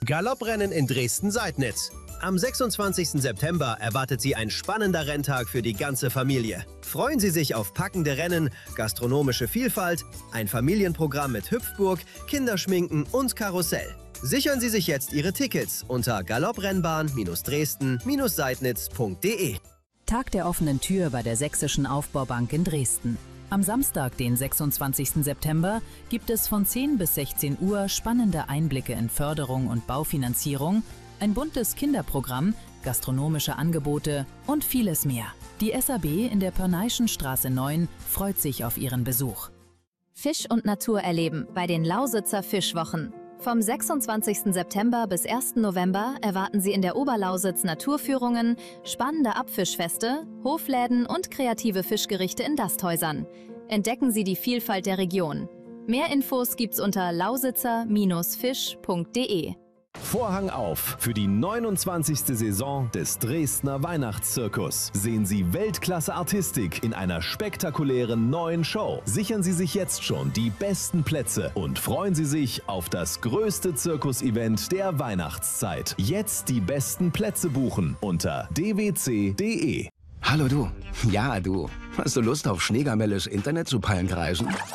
Galopprennen in Dresden-Seidnitz. Am 26. September erwartet Sie ein spannender Renntag für die ganze Familie. Freuen Sie sich auf packende Rennen, gastronomische Vielfalt, ein Familienprogramm mit Hüpfburg, Kinderschminken und Karussell. Sichern Sie sich jetzt Ihre Tickets unter galopprennbahn-dresden-seidnitz.de. Tag der offenen Tür bei der Sächsischen Aufbaubank in Dresden. Am Samstag, den 26. September, gibt es von 10 bis 16 Uhr spannende Einblicke in Förderung und Baufinanzierung, ein buntes Kinderprogramm, gastronomische Angebote und vieles mehr. Die SAB in der Pörneischen Straße 9 freut sich auf Ihren Besuch. Fisch und Natur erleben bei den Lausitzer Fischwochen. Vom 26. September bis 1. November erwarten Sie in der Oberlausitz Naturführungen, spannende Abfischfeste, Hofläden und kreative Fischgerichte in Gasthäusern. Entdecken Sie die Vielfalt der Region. Mehr Infos gibt's unter lausitzer-fisch.de. Vorhang auf für die 29. Saison des Dresdner Weihnachtszirkus. Sehen Sie Weltklasse-Artistik in einer spektakulären neuen Show. Sichern Sie sich jetzt schon die besten Plätze und freuen Sie sich auf das größte Zirkusevent der Weihnachtszeit. Jetzt die besten Plätze buchen unter dwc.de. Hallo du. Ja, du. Hast du Lust auf Schneegamelles Internet zu Palmkreisen?